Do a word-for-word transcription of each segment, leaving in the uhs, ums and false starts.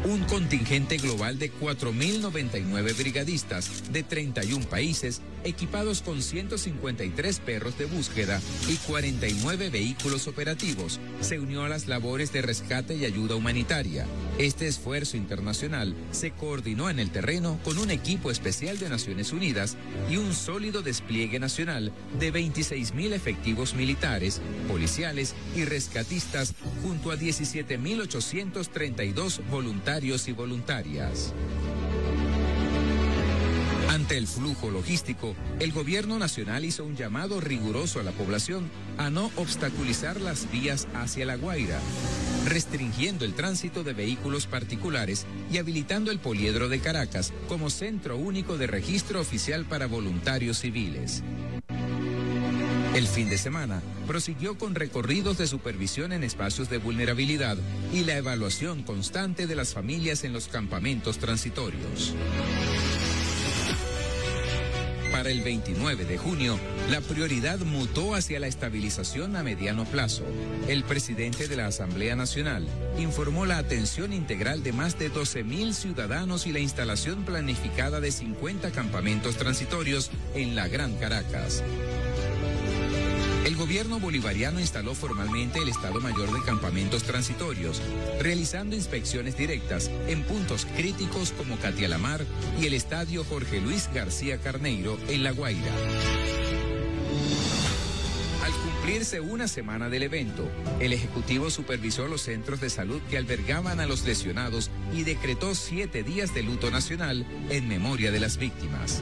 Un contingente global de cuatro mil noventa y nueve brigadistas de treinta y un países, equipados con ciento cincuenta y tres perros de búsqueda y cuarenta y nueve vehículos operativos, se unió a las labores de rescate y ayuda humanitaria. Este esfuerzo internacional se coordinó en el terreno con un equipo especial de Naciones Unidas y un sólido despliegue nacional de veintiséis mil efectivos militares, policiales y rescatistas, junto a diecisiete mil ochocientos treinta y dos voluntarios y voluntarias. Ante el flujo logístico, el gobierno nacional hizo un llamado riguroso a la población a no obstaculizar las vías hacia La Guaira, restringiendo el tránsito de vehículos particulares y habilitando el poliedro de Caracas como centro único de registro oficial para voluntarios civiles. El fin de semana prosiguió con recorridos de supervisión en espacios de vulnerabilidad y la evaluación constante de las familias en los campamentos transitorios. Para el veintinueve de junio, la prioridad mutó hacia la estabilización a mediano plazo. El presidente de la Asamblea Nacional informó la atención integral de más de doce mil ciudadanos y la instalación planificada de cincuenta campamentos transitorios en la Gran Caracas. El gobierno bolivariano instaló formalmente el Estado Mayor de Campamentos Transitorios, realizando inspecciones directas en puntos críticos como Catialamar y el Estadio Jorge Luis García Carneiro en La Guaira. Al cumplirse una semana del evento, el Ejecutivo supervisó los centros de salud que albergaban a los lesionados y decretó siete días de luto nacional en memoria de las víctimas.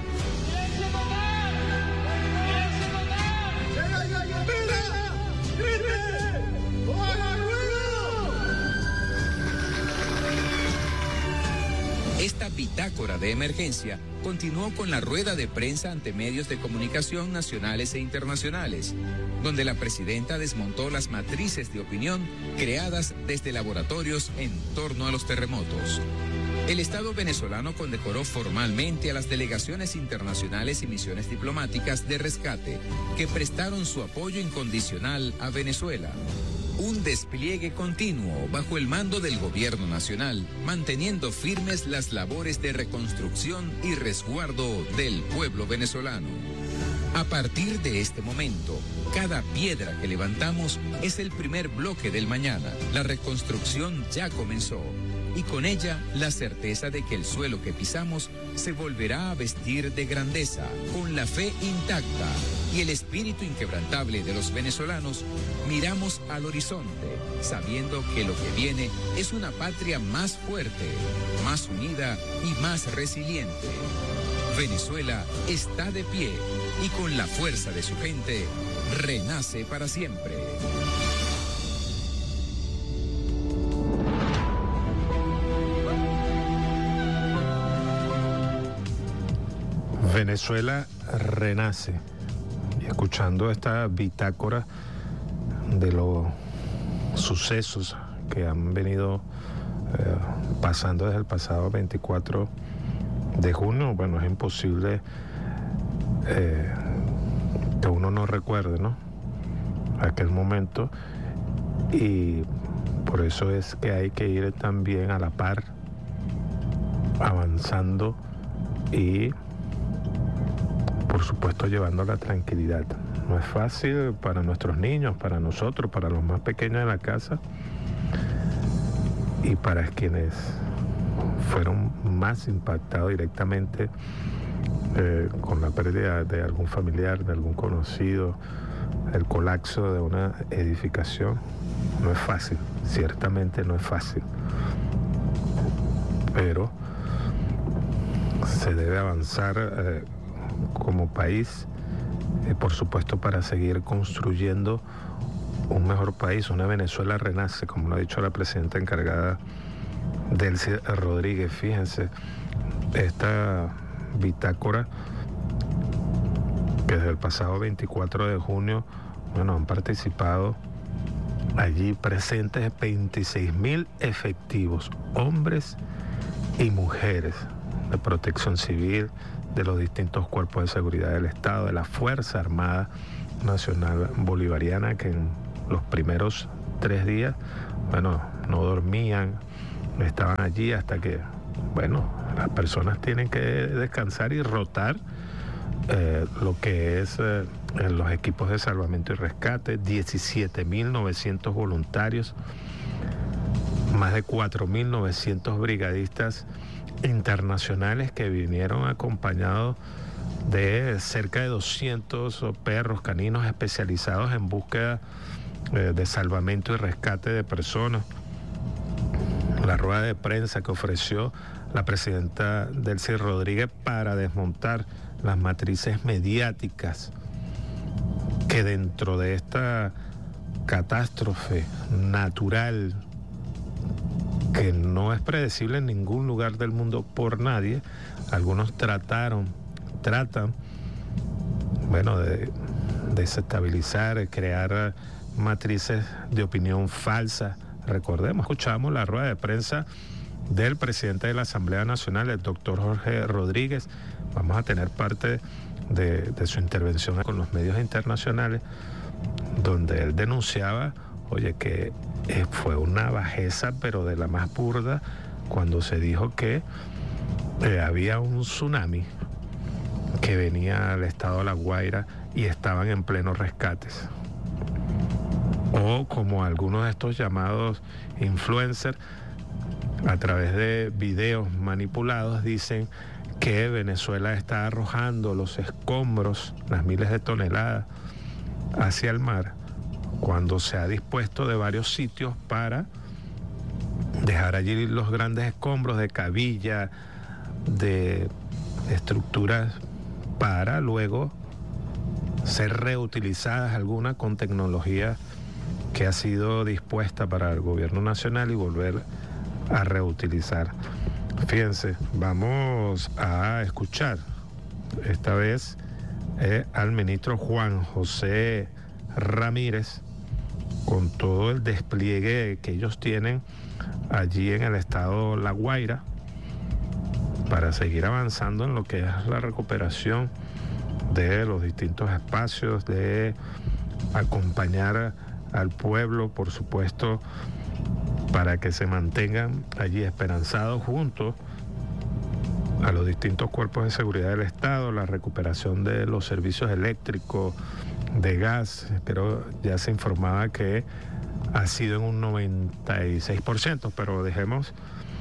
Esta bitácora de emergencia continuó con la rueda de prensa ante medios de comunicación nacionales e internacionales, donde la presidenta desmontó las matrices de opinión creadas desde laboratorios en torno a los terremotos. El Estado venezolano condecoró formalmente a las delegaciones internacionales y misiones diplomáticas de rescate que prestaron su apoyo incondicional a Venezuela. Un despliegue continuo bajo el mando del gobierno nacional, manteniendo firmes las labores de reconstrucción y resguardo del pueblo venezolano. A partir de este momento, cada piedra que levantamos es el primer bloque del mañana. La reconstrucción ya comenzó y con ella la certeza de que el suelo que pisamos se volverá a vestir de grandeza, con la fe intacta y el espíritu inquebrantable de los venezolanos. Miramos al horizonte, sabiendo que lo que viene es una patria más fuerte, más unida y más resiliente. Venezuela está de pie y con la fuerza de su gente renace para siempre. Venezuela renace. Y escuchando esta bitácora de los sucesos que han venido eh, pasando desde el pasado veinticuatro de junio, bueno, es imposible eh, que uno no recuerde, ¿no?, aquel momento, y por eso es que hay que ir también a la par, avanzando y por supuesto llevando la tranquilidad. No es fácil para nuestros niños, para nosotros, para los más pequeños de la casa y para quienes fueron más impactados directamente eh, con la pérdida de algún familiar, de algún conocido, el colapso de una edificación. No es fácil, ciertamente no es fácil, pero se debe avanzar eh, como país, eh, por supuesto, para seguir construyendo un mejor país. Una Venezuela renace, como lo ha dicho la presidenta encargada, Delcy Rodríguez. Fíjense, esta bitácora que desde el pasado veinticuatro de junio, bueno, han participado allí presentes veintiséis mil efectivos, hombres y mujeres de protección civil, de los distintos cuerpos de seguridad del Estado, de la Fuerza Armada Nacional Bolivariana, que en los primeros tres días, bueno, no dormían, estaban allí hasta que, bueno, las personas tienen que descansar y rotar eh, lo que es eh, los equipos de salvamento y rescate, diecisiete mil novecientos voluntarios, más de cuatro mil novecientos brigadistas internacionales que vinieron acompañados de cerca de doscientos perros caninos especializados en búsqueda eh, de salvamento y rescate de personas. La rueda de prensa que ofreció la presidenta Delcy Rodríguez para desmontar las matrices mediáticas que dentro de esta catástrofe natural que no es predecible en ningún lugar del mundo por nadie, algunos trataron, tratan, bueno, de desestabilizar, crear matrices de opinión falsa. Recordemos, escuchamos la rueda de prensa del presidente de la Asamblea Nacional, el doctor Jorge Rodríguez. Vamos a tener parte de, de su intervención con los medios internacionales, donde él denunciaba, oye, que eh, fue una bajeza, pero de la más burda, cuando se dijo que eh, había un tsunami que venía al estado de La Guaira y estaban en plenos rescates. O como algunos de estos llamados influencers, a través de videos manipulados, dicen que Venezuela está arrojando los escombros, las miles de toneladas, hacia el mar, cuando se ha dispuesto de varios sitios para dejar allí los grandes escombros de cabilla, de estructuras, para luego ser reutilizadas algunas con tecnología que ha sido dispuesta para el gobierno nacional y volver a reutilizar. Fíjense, vamos a escuchar esta vez eh, al ministro Juan José Ramírez con todo el despliegue que ellos tienen allí en el estado La Guaira para seguir avanzando en lo que es la recuperación de los distintos espacios, de acompañar al pueblo, por supuesto, para que se mantengan allí esperanzados junto a los distintos cuerpos de seguridad del Estado, la recuperación de los servicios eléctricos, de gas. Pero ya se informaba que ha sido en un noventa y seis por ciento, pero dejemos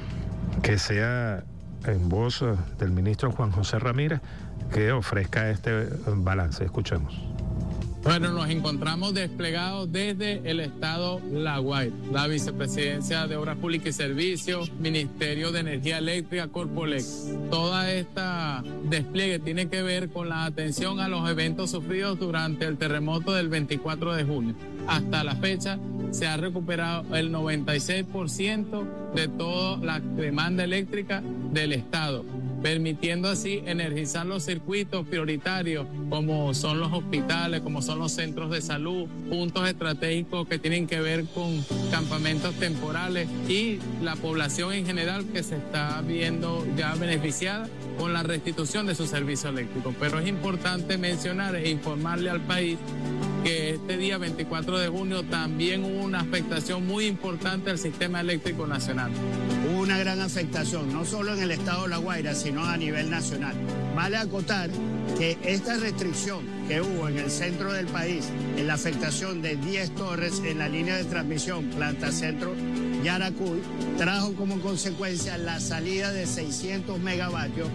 que sea en voz del ministro Juan José Ramírez que ofrezca este balance. Escuchemos. Bueno, nos encontramos desplegados desde el estado La Guaira, la Vicepresidencia de Obras Públicas y Servicios, Ministerio de Energía Eléctrica, Corpolec. Toda esta despliegue tiene que ver con la atención a los eventos sufridos durante el terremoto del veinticuatro de junio. Hasta la fecha se ha recuperado el noventa y seis por ciento de toda la demanda eléctrica del estado, permitiendo así energizar los circuitos prioritarios como son los hospitales, como son los centros de salud, puntos estratégicos que tienen que ver con campamentos temporales y la población en general que se está viendo ya beneficiada con la restitución de su servicio eléctrico. Pero es importante mencionar e informarle al país que este día veinticuatro de junio también hubo una afectación muy importante al sistema eléctrico nacional. Hubo una gran afectación, no solo en el estado de La Guaira, sino a nivel nacional. Vale acotar que esta restricción que hubo en el centro del país, en la afectación de diez torres en la línea de transmisión Planta Centro Yaracuy, trajo como consecuencia la salida de seiscientos megavatios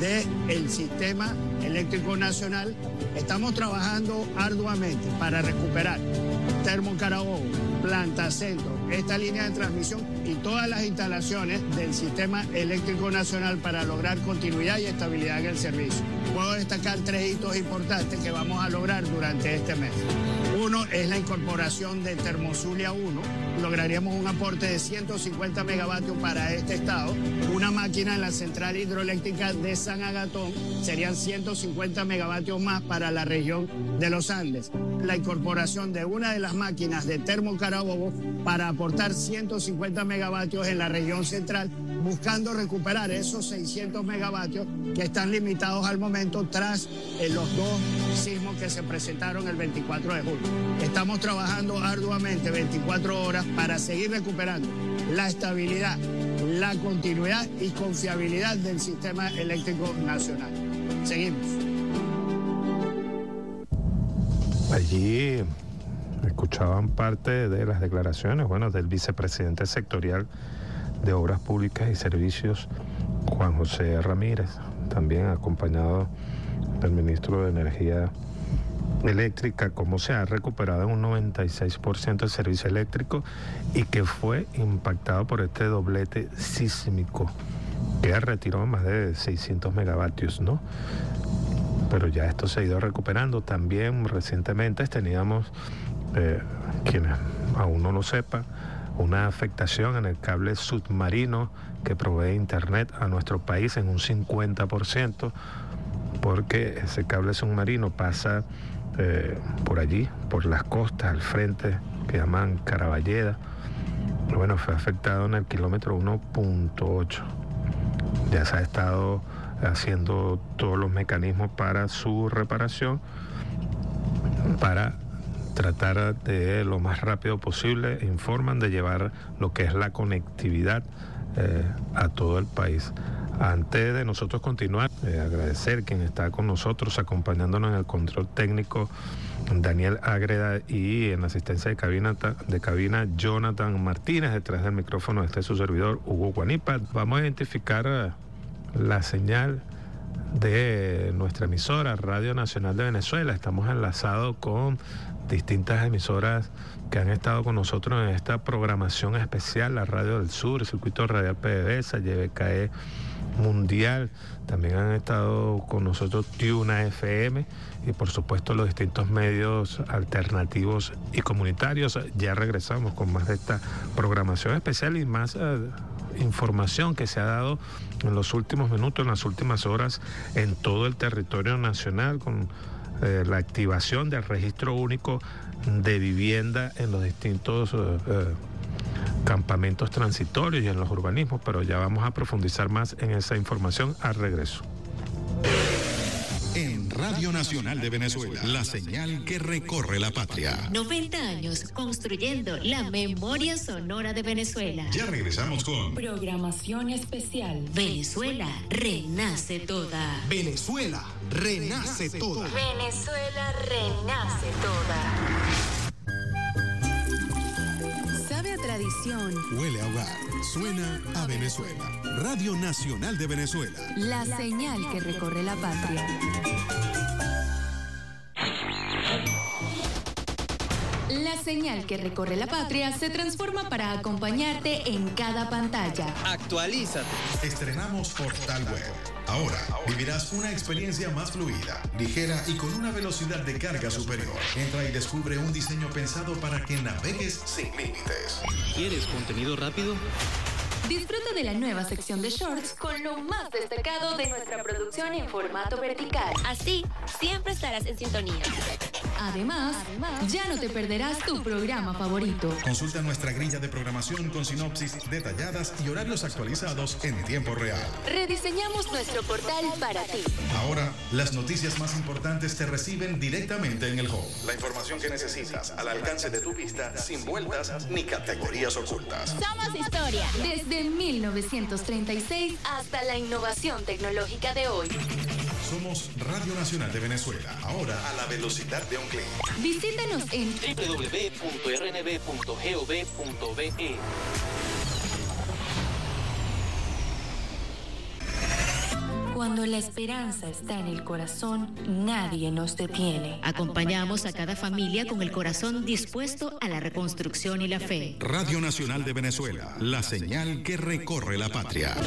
del sistema eléctrico nacional. Estamos trabajando arduamente para recuperar Termo Carabobo, Planta Centro, esta línea de transmisión y todas las instalaciones del sistema eléctrico nacional para lograr continuidad y estabilidad en el servicio. Puedo destacar tres hitos importantes que vamos a lograr durante este mes. Uno es la incorporación de Termozulia uno. Lograríamos un aporte de ciento cincuenta megavatios para este estado. Una máquina en la central hidroeléctrica de San Agatón serían ciento cincuenta megavatios más para la región de los Andes. La incorporación de una de las máquinas de Termo Carabobo para aportar ciento cincuenta megavatios en la región central, buscando recuperar esos seiscientos megavatios que están limitados al momento tras eh, los dos sismos que se presentaron el veinticuatro de julio. Estamos trabajando arduamente veinticuatro horas para seguir recuperando la estabilidad, la continuidad y confiabilidad del sistema eléctrico nacional. Seguimos. Allí escuchaban parte de las declaraciones, bueno, del vicepresidente sectorial de Obras Públicas y Servicios, Juan José Ramírez, también acompañado del ministro de Energía Eléctrica, cómo se ha recuperado en un noventa y seis por ciento el servicio eléctrico y que fue impactado por este doblete sísmico que retiró más de seiscientos megavatios, ¿no? Pero ya esto se ha ido recuperando. También recientemente teníamos, eh, quienes aún no lo sepan, una afectación en el cable submarino que provee internet a nuestro país en un cincuenta por ciento, porque ese cable submarino pasa eh, por allí, por las costas, al frente, que llaman Caraballeda. Bueno, fue afectado en el kilómetro uno punto ocho. Ya se ha estado haciendo todos los mecanismos para su reparación, para tratar de lo más rápido posible, informan, de llevar lo que es la conectividad eh, a todo el país. Antes de nosotros continuar, eh, agradecer quien está con nosotros, acompañándonos en el control técnico, Daniel Ágreda, y en la asistencia de cabina, de cabina Jonathan Martínez, detrás del micrófono este es su servidor, Hugo Guanipa. Vamos a identificar eh, la señal de nuestra emisora, Radio Nacional de Venezuela. Estamos enlazados con distintas emisoras que han estado con nosotros en esta programación especial, la Radio del Sur, el Circuito Radial P D V S A, Y B K E Mundial. También han estado con nosotros Tuna F M y por supuesto los distintos medios alternativos y comunitarios. Ya regresamos con más de esta programación especial y más eh, información que se ha dado en los últimos minutos, en las últimas horas, en todo el territorio nacional, con eh, la activación del registro único de vivienda en los distintos eh, eh, campamentos transitorios y en los urbanismos, pero ya vamos a profundizar más en esa información al regreso. En Radio Nacional de Venezuela, la señal que recorre la patria. noventa años construyendo la memoria sonora de Venezuela. Ya regresamos con programación especial. Venezuela renace toda. Venezuela renace toda. Venezuela renace toda. Sabe a tradición. Huele a hogar. Suena a Venezuela. Radio Nacional de Venezuela. La señal que recorre la patria. La señal que recorre la patria se transforma para acompañarte en cada pantalla. Actualízate. Estrenamos Portal Web. Ahora vivirás una experiencia más fluida, ligera y con una velocidad de carga superior. Entra y descubre un diseño pensado para que navegues sin límites. ¿Quieres contenido rápido? Disfruta de la nueva sección de shorts con lo más destacado de nuestra producción en formato vertical. Así, siempre estarás en sintonía. Además, Además, ya no te perderás tu programa favorito. Consulta nuestra grilla de programación con sinopsis detalladas y horarios actualizados en tiempo real. Rediseñamos nuestro portal para ti. Ahora, las noticias más importantes te reciben directamente en el home. La información que necesitas al alcance de tu vista, sin vueltas ni categorías ocultas. Somos historia. Desde mil novecientos treinta y seis hasta la innovación tecnológica de hoy. Somos Radio Nacional de Venezuela, ahora a la velocidad de un clic. Visítanos en doble u doble u doble u punto r n b punto gov punto be. Cuando la esperanza está en el corazón, nadie nos detiene. Acompañamos a cada familia con el corazón dispuesto a la reconstrucción y la fe. Radio Nacional de Venezuela, la señal que recorre la patria.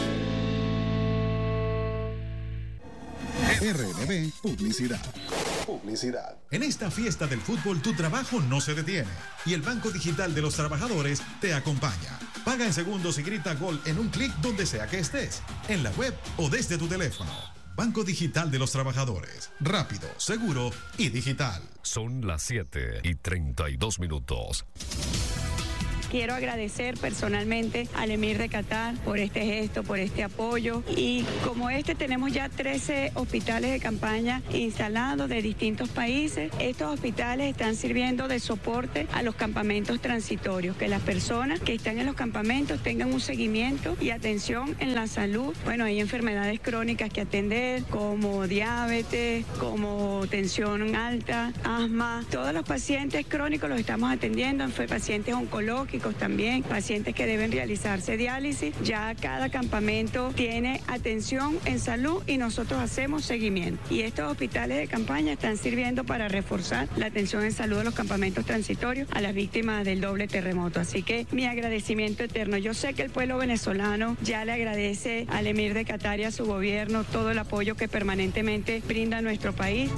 R N B Publicidad. Publicidad. En esta fiesta del fútbol tu trabajo no se detiene y el Banco Digital de los Trabajadores te acompaña. Paga en segundos y grita gol en un clic donde sea que estés, en la web o desde tu teléfono. Banco Digital de los Trabajadores. Rápido, seguro y digital. Son las siete y treinta y dos minutos. Quiero agradecer personalmente al emir de Qatar por este gesto, por este apoyo. Y como este tenemos ya trece hospitales de campaña instalados de distintos países. Estos hospitales están sirviendo de soporte a los campamentos transitorios, que las personas que están en los campamentos tengan un seguimiento y atención en la salud. Bueno, hay enfermedades crónicas que atender, como diabetes, como tensión alta, asma. Todos los pacientes crónicos los estamos atendiendo, pacientes oncológicos también, pacientes que deben realizarse diálisis. Ya cada campamento tiene atención en salud y nosotros hacemos seguimiento. Y estos hospitales de campaña están sirviendo para reforzar la atención en salud de los campamentos transitorios a las víctimas del doble terremoto. Así que mi agradecimiento eterno. Yo sé que el pueblo venezolano ya le agradece al emir de Qatar y a su gobierno todo el apoyo que permanentemente brinda a nuestro país.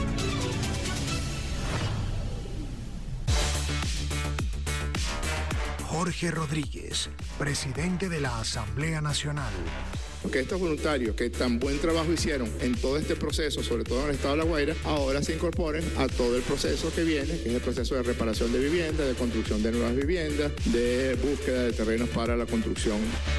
Jorge Rodríguez, presidente de la Asamblea Nacional. Que estos voluntarios que tan buen trabajo hicieron en todo este proceso, sobre todo en el estado de La Guaira, ahora se incorporen a todo el proceso que viene, que es el proceso de reparación de viviendas, de construcción de nuevas viviendas, de búsqueda de terrenos para la construcción.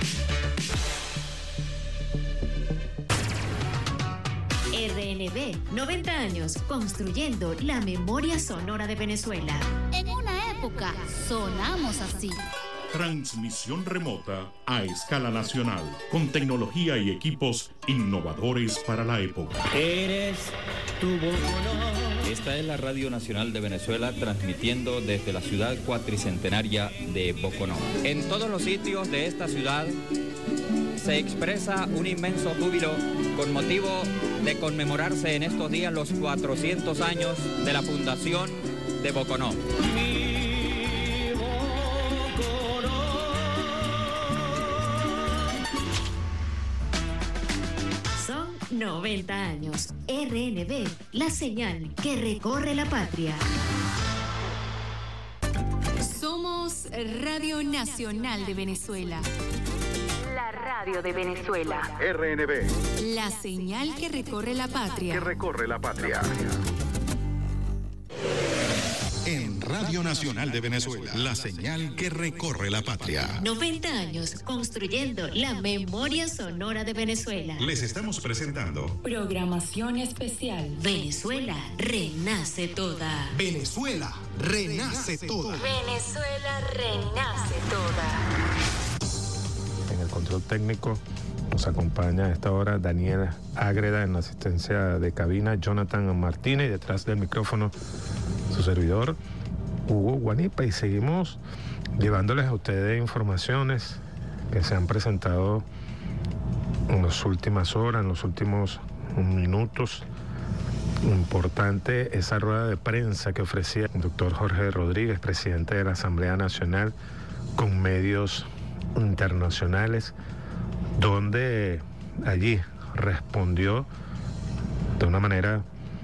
R N B, noventa años construyendo la memoria sonora de Venezuela. En una época sonamos así. Transmisión remota a escala nacional, con tecnología y equipos innovadores para la época. Eres tu Boconó. Esta es la Radio Nacional de Venezuela, transmitiendo desde la ciudad cuatricentenaria de Boconó. En todos los sitios de esta ciudad se expresa un inmenso júbilo con motivo de conmemorarse en estos días los cuatrocientos años de la fundación de Boconó. noventa años. R N B, la señal que recorre la patria. Somos Radio Nacional de Venezuela. La radio de Venezuela. R N B. La señal que recorre la patria. Que recorre la patria. En Radio Nacional de Venezuela, la señal que recorre la patria. noventa años construyendo la memoria sonora de Venezuela. Les estamos presentando programación especial. Venezuela renace toda. Venezuela renace toda. Venezuela renace toda. En el control técnico nos acompaña a esta hora Daniel Ágreda, en la asistencia de cabina Jonathan Martínez, y detrás del micrófono su servidor Hugo Guanipa, y seguimos llevándoles a ustedes informaciones que se han presentado en las últimas horas, en los últimos minutos. Importante esa rueda de prensa que ofrecía el doctor Jorge Rodríguez, presidente de la Asamblea Nacional, con medios internacionales, donde allí respondió de una manera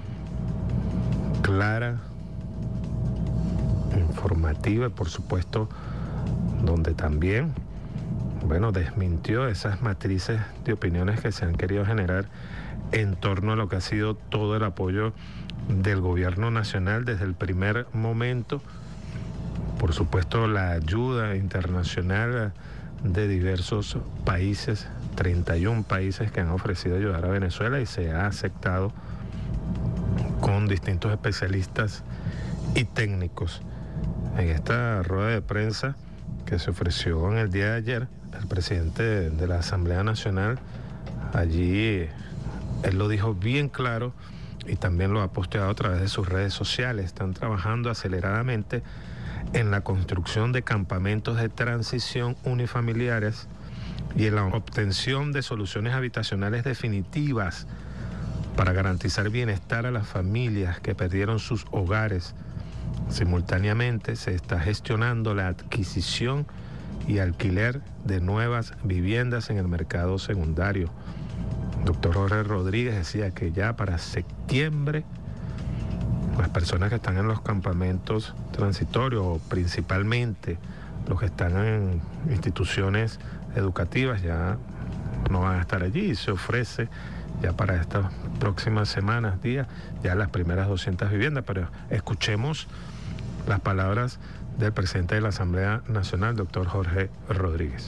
clara, informativa, y por supuesto donde también, bueno, desmintió esas matrices de opiniones que se han querido generar en torno a lo que ha sido todo el apoyo del gobierno nacional desde el primer momento. Por supuesto, la ayuda internacional de diversos países, treinta y uno países que han ofrecido ayudar a Venezuela, y se ha aceptado con distintos especialistas y técnicos. En esta rueda de prensa que se ofreció en el día de ayer, el presidente de la Asamblea Nacional, allí él lo dijo bien claro y también lo ha posteado a través de sus redes sociales. Están trabajando aceleradamente en la construcción de campamentos de transición unifamiliares y en la obtención de soluciones habitacionales definitivas para garantizar bienestar a las familias que perdieron sus hogares. Simultáneamente se está gestionando la adquisición y alquiler de nuevas viviendas en el mercado secundario. El doctor Jorge Rodríguez decía que ya para septiembre las personas que están en los campamentos transitorios, principalmente los que están en instituciones educativas, ya no van a estar allí, y se ofrece ya para estas próximas semanas, días, ya las primeras doscientas viviendas. Pero escuchemos las palabras del presidente de la Asamblea Nacional, doctor Jorge Rodríguez.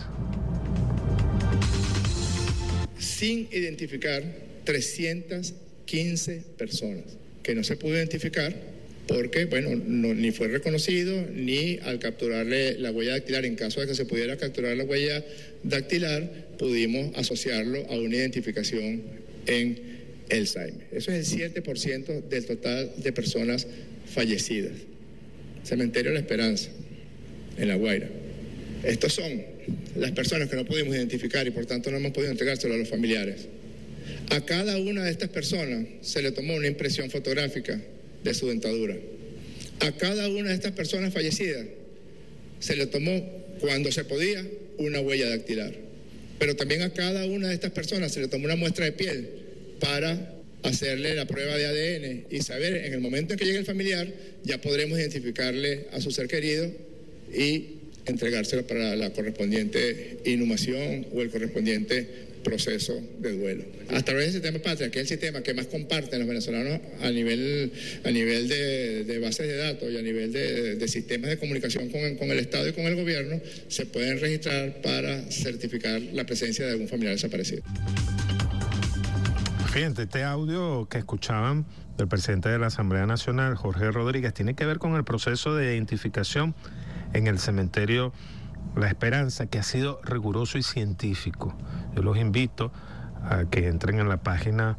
Sin identificar trescientas quince personas que no se pudo identificar porque, bueno, no, ni fue reconocido, ni al capturarle la huella dactilar, en caso de que se pudiera capturar la huella dactilar, pudimos asociarlo a una identificación en el SAIME. Eso es el siete por ciento del total de personas fallecidas. Cementerio La Esperanza, en La Guaira. Estos son las personas que no pudimos identificar y por tanto no hemos podido entregárselo a los familiares. A cada una de estas personas se le tomó una impresión fotográfica de su dentadura. A cada una de estas personas fallecidas se le tomó, cuando se podía, una huella dactilar. Pero también a cada una de estas personas se le tomó una muestra de piel para hacerle la prueba de A D N y saber, en el momento en que llegue el familiar, ya podremos identificarle a su ser querido y entregárselo para la correspondiente inhumación o el correspondiente proceso de duelo. A través del sistema Patria, que es el sistema que más comparten los venezolanos a nivel, a nivel de, de bases de datos y a nivel de, de sistemas de comunicación con, con el Estado y con el gobierno, se pueden registrar para certificar la presencia de algún familiar desaparecido. Fíjense, este audio que escuchaban del presidente de la Asamblea Nacional, Jorge Rodríguez, tiene que ver con el proceso de identificación en el cementerio La Esperanza, que ha sido riguroso y científico. Yo los invito a que entren en la página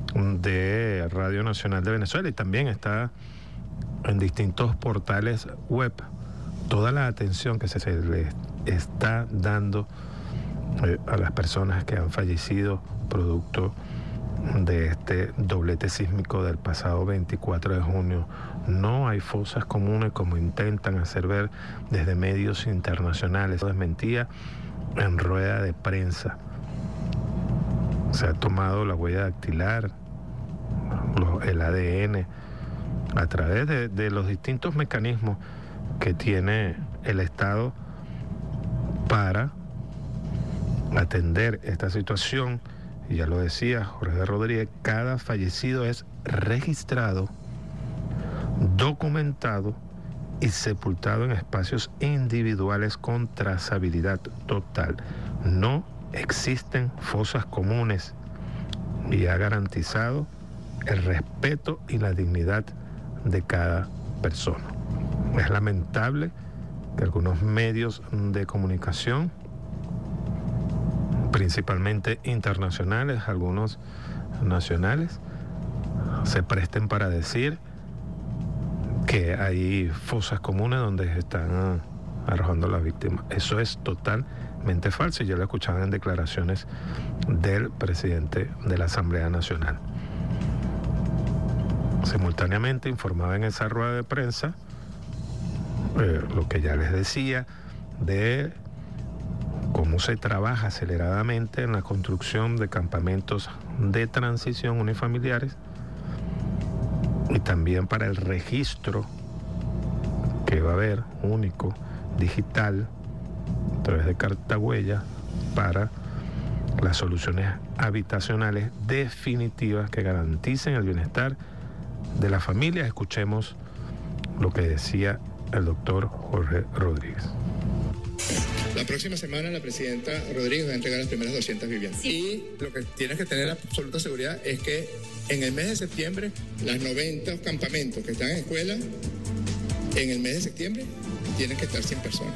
de Radio Nacional de Venezuela y también está en distintos portales web toda la atención que se, se le está dando eh, a las personas que han fallecido producto de este doblete sísmico del pasado veinticuatro de junio. No hay fosas comunes como intentan hacer ver desde medios internacionales. Eso desmentía en rueda de prensa. Se ha tomado la huella dactilar, los, el A D N, a través de, de los distintos mecanismos que tiene el Estado para atender esta situación. Y ya lo decía Jorge Rodríguez, cada fallecido es registrado, documentado y sepultado en espacios individuales con trazabilidad total. No existen fosas comunes y ha garantizado el respeto y la dignidad de cada persona. Es lamentable que algunos medios de comunicación, principalmente internacionales, algunos nacionales, se presten para decir que hay fosas comunes donde están arrojando a las víctimas. Eso es totalmente falso y ya lo escuchaban en declaraciones del presidente de la Asamblea Nacional. Simultáneamente informaba en esa rueda de prensa eh, lo que ya les decía de cómo se trabaja aceleradamente en la construcción de campamentos de transición unifamiliares y también para el registro que va a haber único, digital, a través de carta huella para las soluciones habitacionales definitivas que garanticen el bienestar de la familia. Escuchemos lo que decía el doctor Jorge Rodríguez. La próxima semana la presidenta Rodríguez va a entregar las primeras doscientas viviendas. Sí. Y lo que tienes que tener absoluta seguridad es que en el mes de septiembre, las noventa campamentos que están en escuela, en el mes de septiembre tienen que estar cien personas.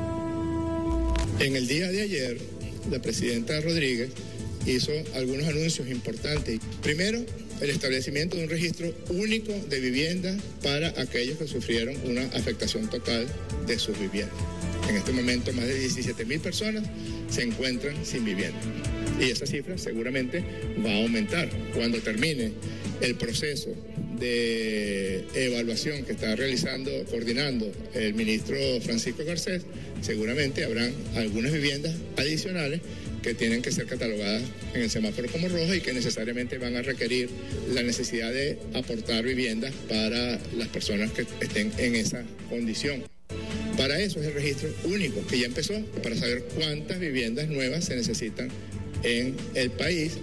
En el día de ayer, la presidenta Rodríguez hizo algunos anuncios importantes. Primero, el establecimiento de un registro único de viviendas para aquellos que sufrieron una afectación total de sus viviendas. En este momento, más de diecisiete mil personas se encuentran sin vivienda. Y esa cifra seguramente va a aumentar. Cuando termine el proceso de evaluación que está realizando, coordinando el ministro Francisco Garcés, seguramente habrán algunas viviendas adicionales que tienen que ser catalogadas en el semáforo como rojas y que necesariamente van a requerir la necesidad de aportar viviendas para las personas que estén en esa condición. Para eso es el registro único que ya empezó, para saber cuántas viviendas nuevas se necesitan en el país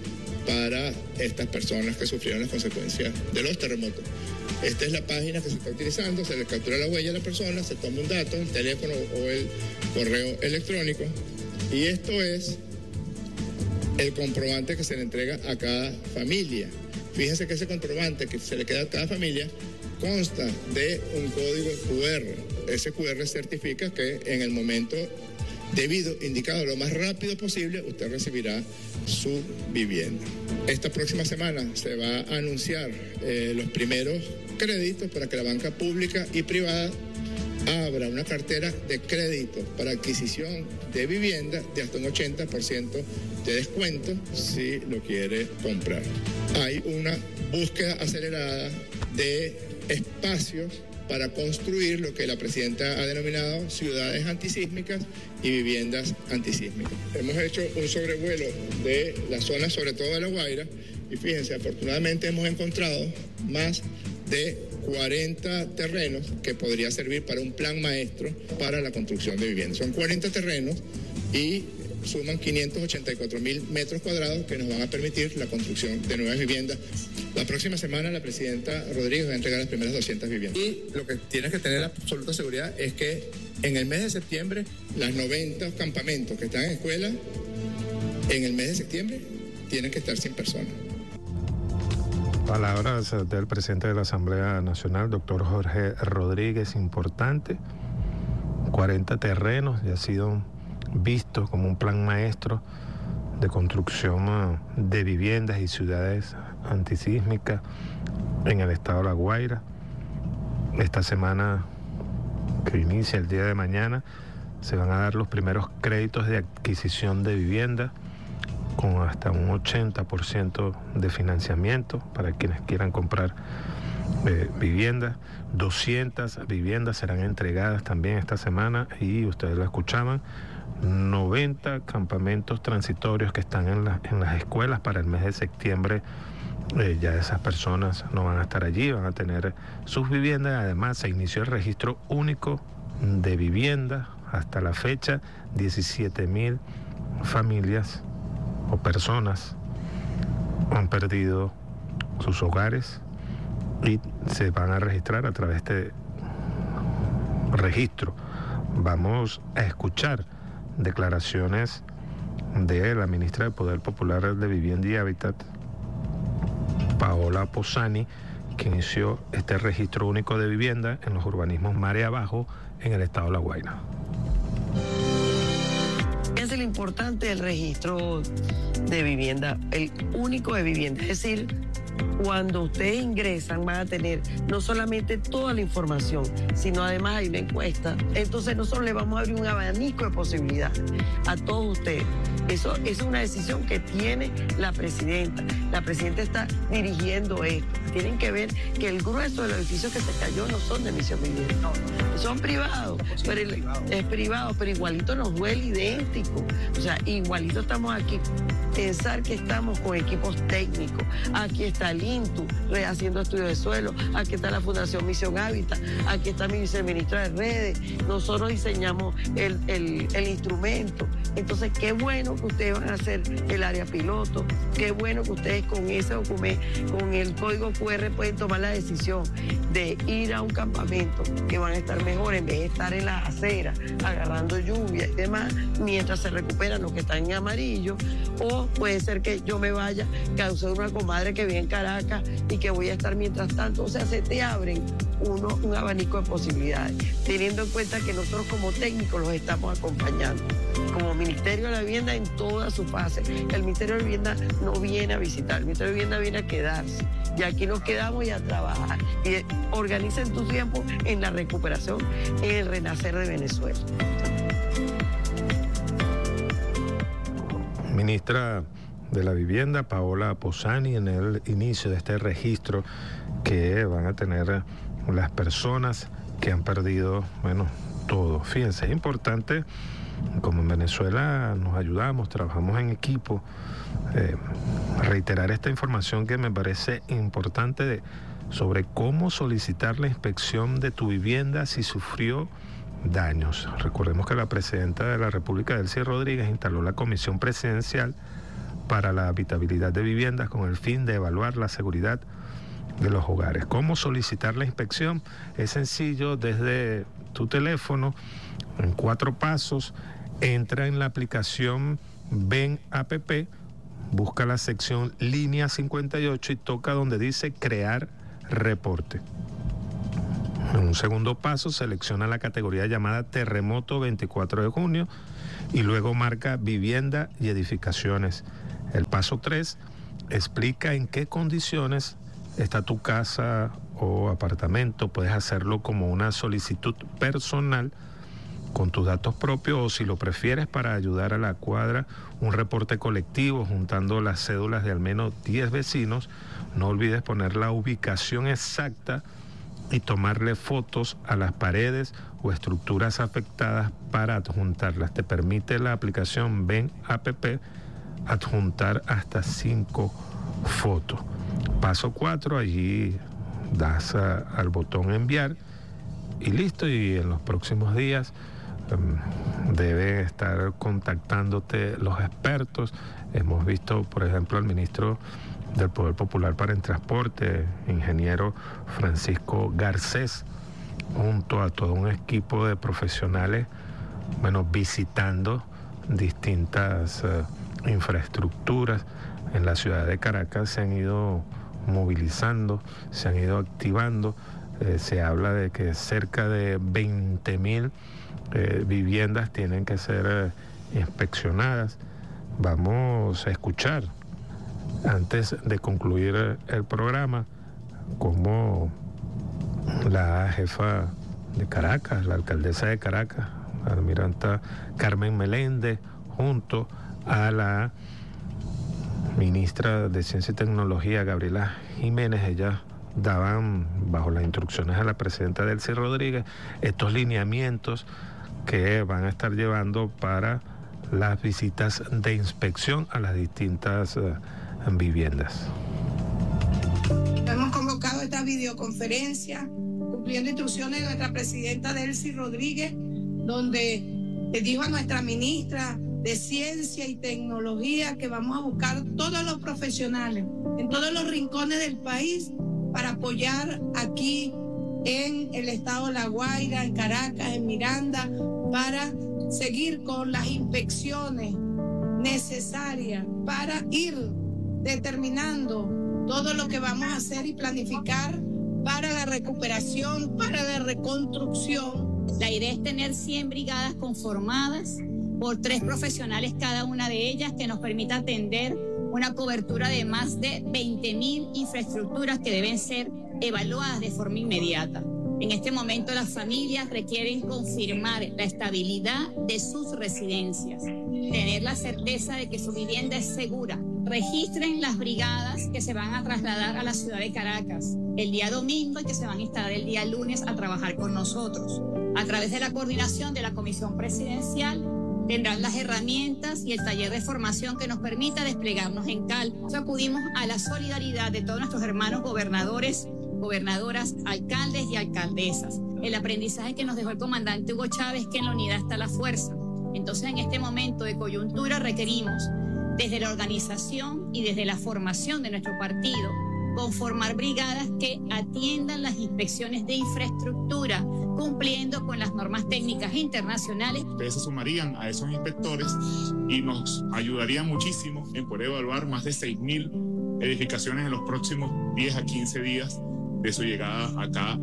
para estas personas que sufrieron las consecuencias de los terremotos. Esta es la página que se está utilizando, se le captura la huella a la persona, se toma un dato, el teléfono o el correo electrónico, y esto es el comprobante que se le entrega a cada familia. Fíjense que ese comprobante que se le queda a cada familia consta de un código cu erre. Ese cu erre certifica que en el momento debido, indicado lo más rápido posible, usted recibirá su vivienda. Esta próxima semana se va a anunciar eh, los primeros créditos para que la banca pública y privada abra una cartera de crédito para adquisición de vivienda de hasta un ochenta por ciento de descuento si lo quiere comprar. Hay una búsqueda acelerada de espacios para construir lo que la presidenta ha denominado ciudades antisísmicas y viviendas antisísmicas. Hemos hecho un sobrevuelo de la zona, sobre todo de La Guaira, y fíjense, afortunadamente hemos encontrado más de cuarenta terrenos que podría servir para un plan maestro para la construcción de viviendas. Son cuarenta terrenos y suman quinientos ochenta y cuatro mil metros cuadrados que nos van a permitir la construcción de nuevas viviendas. La próxima semana la presidenta Rodríguez va a entregar las primeras doscientas viviendas. Y lo que tienes que tener absoluta seguridad es que en el mes de septiembre, las noventa campamentos que están en escuela, en el mes de septiembre, tienen que estar sin personas. Palabras del presidente de la Asamblea Nacional, doctor Jorge Rodríguez, importante. cuarenta terrenos y ha sido visto como un plan maestro de construcción de viviendas y ciudades antisísmicas en el estado de La Guaira. Esta semana que inicia el día de mañana se van a dar los primeros créditos de adquisición de vivienda con hasta un ochenta por ciento de financiamiento para quienes quieran comprar eh, viviendas. doscientas viviendas serán entregadas también esta semana y ustedes lo escuchaban, noventa campamentos transitorios que están en, la, en las escuelas para el mes de septiembre. Eh, ya esas personas no van a estar allí, van a tener sus viviendas. Además se inició el registro único de viviendas. Hasta la fecha, diecisiete mil familias o personas han perdido sus hogares y se van a registrar a través de este registro. Vamos a escuchar declaraciones de la ministra de Poder Popular de Vivienda y Hábitat, Paola Posani, que inició este registro único de vivienda en los urbanismos Marea Abajo en el estado de La Guaira. Es lo importante del registro de vivienda, el único de vivienda, es decir, cuando ustedes ingresan van a tener no solamente toda la información, sino además hay una encuesta. Entonces nosotros le vamos a abrir un abanico de posibilidades a todos ustedes. Eso, eso es una decisión que tiene la presidenta. La presidenta está dirigiendo esto. Tienen que ver que el grueso de los edificios que se cayó no son de Misión Vivienda, no, son privados, pero el, es privado, pero igualito nos duele idéntico. O sea, igualito estamos aquí. Pensar que estamos con equipos técnicos. Aquí está el INTU haciendo estudios de suelo, aquí está la Fundación Misión Hábitat, aquí está mi viceministra de redes. Nosotros diseñamos el, el, el instrumento. Entonces, qué bueno que ustedes van a hacer el área piloto, qué bueno que ustedes con ese documento, con el código cu erre pueden tomar la decisión de ir a un campamento que van a estar mejor en vez de estar en las aceras agarrando lluvia y demás mientras se recuperan los que están en amarillo. O puede ser que yo me vaya, cause una comadre que vive en Caracas y que voy a estar mientras tanto. O sea, se te abren uno, un abanico de posibilidades, teniendo en cuenta que nosotros como técnicos los estamos acompañando. Como Ministerio de la Vivienda en toda su fase. El Ministerio de Vivienda no viene a visitar, el Ministerio de Vivienda viene a quedarse. Y aquí nos quedamos y a trabajar. Y organicen tu tiempo en la recuperación, en el renacer de Venezuela. Ministra de la Vivienda, Paola Posani, en el inicio de este registro que van a tener las personas que han perdido, bueno, todo. Fíjense, es importante, como en Venezuela nos ayudamos, trabajamos en equipo, eh, reiterar esta información que me parece importante de, sobre cómo solicitar la inspección de tu vivienda si sufrió daños. Recordemos que la presidenta de la República, Delcy Rodríguez, instaló la comisión presidencial para la habitabilidad de viviendas con el fin de evaluar la seguridad de los hogares. ¿Cómo solicitar la inspección? Es sencillo, desde tu teléfono, en cuatro pasos, entra en la aplicación Ven App, busca la sección línea cincuenta y ocho y toca donde dice crear reporte. En un segundo paso, selecciona la categoría llamada Terremoto veinticuatro de junio y luego marca vivienda y edificaciones. El paso tres explica en qué condiciones está tu casa o apartamento. Puedes hacerlo como una solicitud personal con tus datos propios, o si lo prefieres, para ayudar a la cuadra, un reporte colectivo juntando las cédulas de al menos diez vecinos. No olvides poner la ubicación exacta y tomarle fotos a las paredes o estructuras afectadas para adjuntarlas. Te permite la aplicación Ven App adjuntar hasta cinco fotos. Paso cuatro, allí das a, al botón enviar y listo, y en los próximos días um, deben estar contactándote los expertos. Hemos visto, por ejemplo, al ministro del Poder Popular para el Transporte, ingeniero Francisco Garcés, junto a todo un equipo de profesionales, bueno, visitando distintas uh, infraestructuras en la ciudad de Caracas. Se han ido movilizando, se han ido activando. Eh, se habla de que cerca de veinte mil eh, viviendas tienen que ser eh, inspeccionadas. Vamos a escuchar, antes de concluir el programa, cómo la jefa de Caracas, la alcaldesa de Caracas, la almiranta Carmen Meléndez, junto a la ministra de Ciencia y Tecnología, Gabriela Jiménez, ellas daban, bajo las instrucciones de la presidenta Delcy Rodríguez, estos lineamientos que van a estar llevando para las visitas de inspección a las distintas uh, viviendas. Hemos convocado esta videoconferencia cumpliendo instrucciones de nuestra presidenta Delcy Rodríguez, donde le dijo a nuestra ministra de Ciencia y Tecnología que vamos a buscar todos los profesionales en todos los rincones del país para apoyar aquí en el estado de La Guaira, en Caracas, en Miranda, para seguir con las inspecciones necesarias para ir determinando todo lo que vamos a hacer y planificar para la recuperación, para la reconstrucción. La idea es tener cien brigadas conformadas por tres profesionales cada una de ellas, que nos permita atender una cobertura de más de veinte mil infraestructuras que deben ser evaluadas de forma inmediata. En este momento las familias requieren confirmar la estabilidad de sus residencias, tener la certeza de que su vivienda es segura. Registren las brigadas que se van a trasladar a la ciudad de Caracas el día domingo y que se van a instalar el día lunes a trabajar con nosotros. A través de la coordinación de la Comisión Presidencial tendrán las herramientas y el taller de formación que nos permita desplegarnos en calma. Acudimos a la solidaridad de todos nuestros hermanos gobernadores, gobernadoras, alcaldes y alcaldesas. El aprendizaje que nos dejó el comandante Hugo Chávez, que en la unidad está la fuerza. Entonces, en este momento de coyuntura requerimos, desde la organización y desde la formación de nuestro partido, conformar brigadas que atiendan las inspecciones de infraestructura, cumpliendo con las normas técnicas internacionales. Ustedes se sumarían a esos inspectores y nos ayudarían muchísimo en poder evaluar más de seis mil edificaciones en los próximos diez a quince días de su llegada acá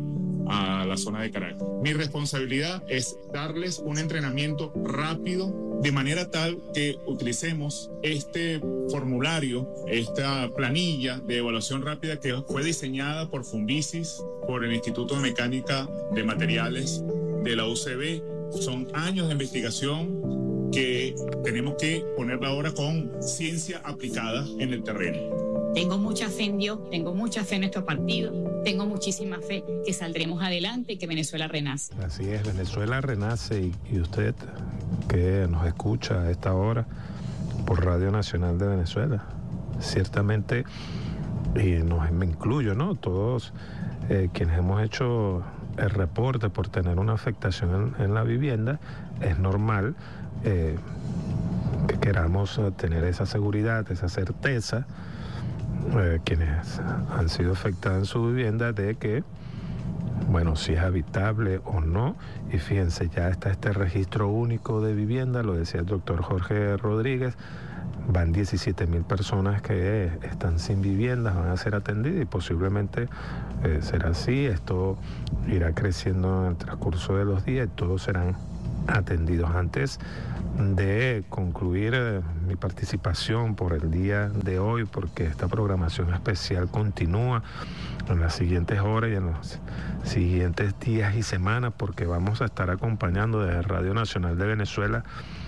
a la zona de Caracas. Mi responsabilidad es darles un entrenamiento rápido, de manera tal que utilicemos este formulario, esta planilla de evaluación rápida que fue diseñada por Funvisis, por el Instituto de Mecánica de Materiales de la U C B. Son años de investigación que tenemos que ponerla ahora con ciencia aplicada en el terreno. Tengo mucha fe en Dios, tengo mucha fe en nuestro partido, tengo muchísima fe que saldremos adelante y que Venezuela renace. Así es, Venezuela renace, y, y usted que nos escucha a esta hora por Radio Nacional de Venezuela, ciertamente, y nos, me incluyo, ¿no? Todos eh, quienes hemos hecho el reporte por tener una afectación en, en la vivienda, es normal eh, que queramos tener esa seguridad, esa certeza, eh, quienes han sido afectados en su vivienda, de que, bueno, si es habitable o no. Y fíjense, ya está este registro único de vivienda, lo decía el doctor Jorge Rodríguez, van diecisiete mil personas que están sin viviendas, van a ser atendidas y posiblemente eh, será así. Esto irá creciendo en el transcurso de los días y todos serán atendidos. Antes de concluir eh, mi participación por el día de hoy, porque esta programación especial continúa en las siguientes horas y en los siguientes días y semanas, porque vamos a estar acompañando desde Radio Nacional de Venezuela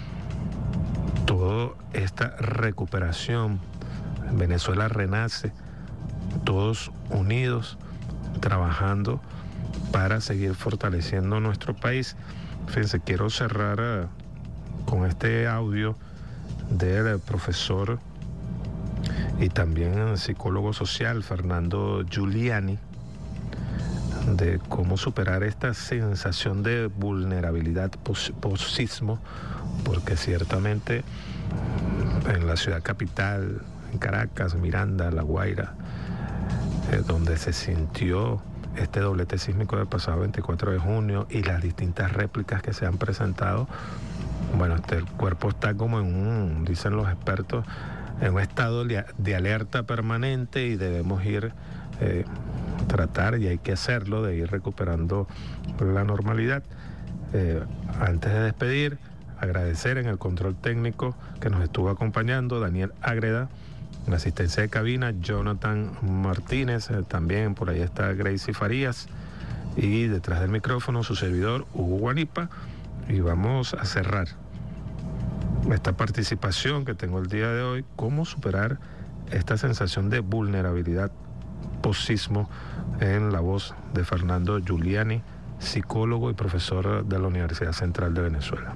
toda esta recuperación. Venezuela renace, todos unidos, trabajando para seguir fortaleciendo nuestro país. Fíjense, quiero cerrar uh, con este audio del profesor y también psicólogo social Fernando Giuliani, de cómo superar esta sensación de vulnerabilidad post-sismo, porque ciertamente en la ciudad capital, en Caracas, Miranda, La Guaira, eh, donde se sintió este doblete sísmico del pasado veinticuatro de junio y las distintas réplicas que se han presentado, bueno, este, el cuerpo está como en un, dicen los expertos, en un estado de alerta permanente, y debemos ir, eh, tratar, y hay que hacerlo, de ir recuperando la normalidad. Eh, antes de despedir, agradecer en el control técnico que nos estuvo acompañando Daniel Ágreda, en la asistencia de cabina Jonathan Martínez, eh, también por ahí está Gracie Farías, y detrás del micrófono su servidor Hugo Guanipa. Y vamos a cerrar esta participación que tengo el día de hoy, cómo superar esta sensación de vulnerabilidad post-sismo, en la voz de Fernando Giuliani, psicólogo y profesor de la Universidad Central de Venezuela.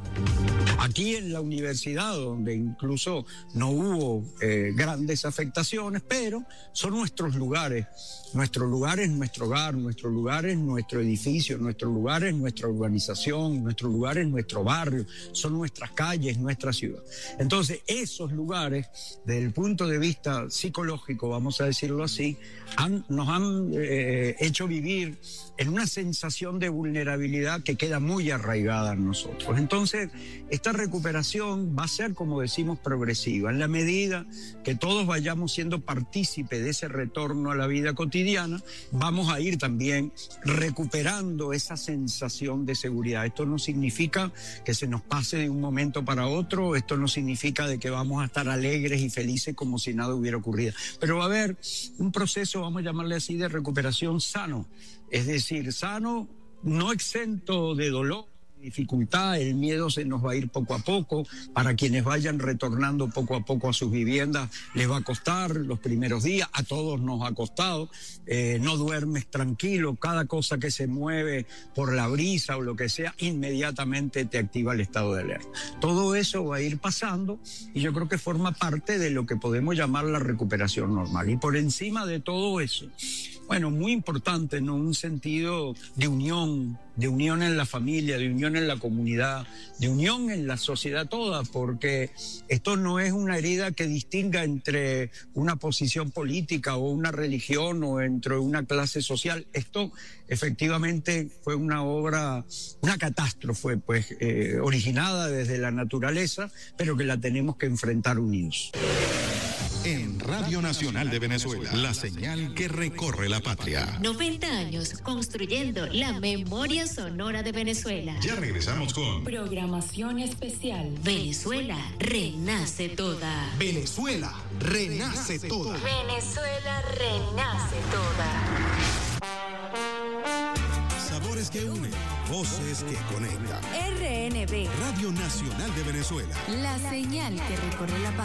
Aquí en la universidad, donde incluso no hubo eh, grandes afectaciones, pero son nuestros lugares. Nuestro lugar es nuestro hogar, nuestro lugar es nuestro edificio, nuestro lugar es nuestra urbanización, nuestro lugar es nuestro barrio, son nuestras calles, nuestra ciudad. Entonces, esos lugares, desde el punto de vista psicológico, vamos a decirlo así, han, nos han eh, hecho vivir en una sensación de vulnerabilidad que queda muy arraigada en nosotros. Entonces, esta recuperación va a ser, como decimos, progresiva. En la medida que todos vayamos siendo partícipes de ese retorno a la vida cotidiana, vamos a ir también recuperando esa sensación de seguridad. Esto no significa que se nos pase de un momento para otro, esto no significa de que vamos a estar alegres y felices como si nada hubiera ocurrido, pero va a haber un proceso, vamos a llamarle así, de recuperación sano, es decir, sano, no exento de dolor, dificultad. El miedo se nos va a ir poco a poco. Para quienes vayan retornando poco a poco a sus viviendas, les va a costar los primeros días. A todos nos ha costado. Eh, no duermes tranquilo. Cada cosa que se mueve por la brisa o lo que sea, inmediatamente te activa el estado de alerta. Todo eso va a ir pasando y yo creo que forma parte de lo que podemos llamar la recuperación normal. Y por encima de todo eso, bueno, muy importante, ¿no? Un sentido de unión, de unión en la familia, de unión en la comunidad, de unión en la sociedad toda, porque esto no es una herida que distinga entre una posición política o una religión o entre una clase social. Esto efectivamente fue una obra, una catástrofe, pues, eh, originada desde la naturaleza, pero que la tenemos que enfrentar unidos. En Radio Nacional de Venezuela, la señal que recorre la patria. noventa años construyendo la memoria sonora de Venezuela. Ya regresamos con programación especial. Venezuela renace toda. Venezuela renace toda. Venezuela renace toda. Sabores que unen, voces que conectan. R N B, Radio Nacional de Venezuela. la señal que recorre la patria.